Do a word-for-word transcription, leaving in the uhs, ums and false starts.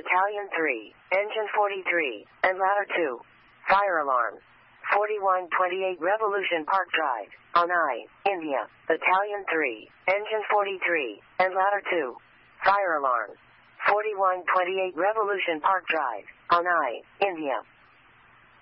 Battalion three, Engine forty-three, and Ladder two. Fire alarm. forty-one twenty-eight Revolution Park Drive, Chennai, India. Battalion three, Engine forty-three, and Ladder two. Fire alarm. forty-one twenty-eight Revolution Park Drive, Chennai, India.